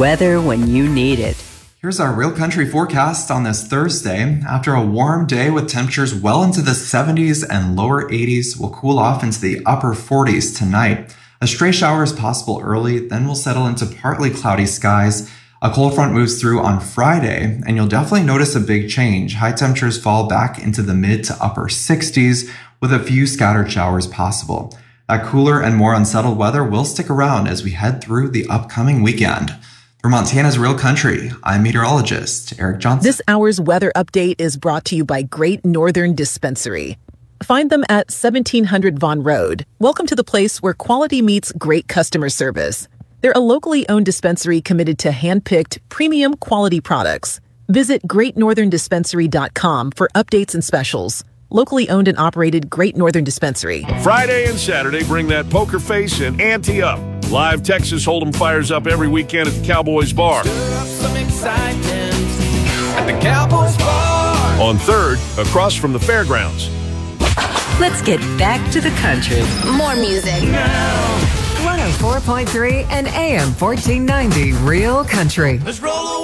Weather when you need it. Here's our Real Country forecast on this Thursday. After a warm day with temperatures well into the 70s and lower 80s, we'll cool off into the upper 40s tonight. A stray shower is possible early, then we'll settle into partly cloudy skies. A cold front moves through on Friday, and you'll definitely notice a big change. High temperatures fall back into the mid to upper 60s, with a few scattered showers possible. That cooler and more unsettled weather will stick around as we head through the upcoming weekend. For Montana's Real Country, I'm meteorologist Eric Johnson. This hour's weather update is brought to you by Great Northern Dispensary. Find them at 1700 Vaughan Road. Welcome to the place where quality meets great customer service. They're a locally owned dispensary committed to hand-picked, premium quality products. Visit greatnortherndispensary.com for updates and specials. Locally owned and operated Great Northern Dispensary. Friday and Saturday, bring that poker face and ante up. Live Texas Hold'em fires up every weekend at the Cowboys Bar. Stir up some excitement at the Cowboys Bar. On 3rd, across from the fairgrounds. Let's get back to the country. More music. 104.3 and AM 1490 Real Country. Let's roll